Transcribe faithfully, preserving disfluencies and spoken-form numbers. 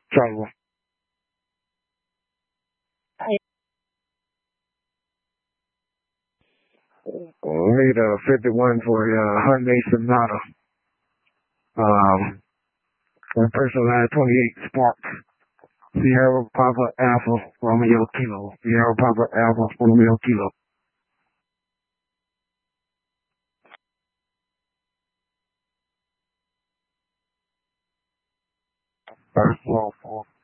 Trouble. Well, we need a fifty-one for a uh, Hyundai Sonata. Um, and personalized twenty-eight Spark. Sierra Papa Alpha Romeo Kilo. Sierra Papa Alpha Romeo Kilo. First floor, four.